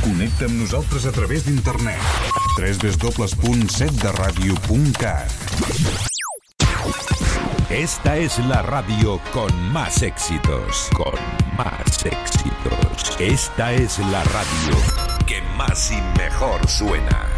Connecta amb nosaltres a través d'internet. www.setderadio.cat. Esta es la radio con más éxitos. Con más éxitos. Esta es la radio que más y mejor suena.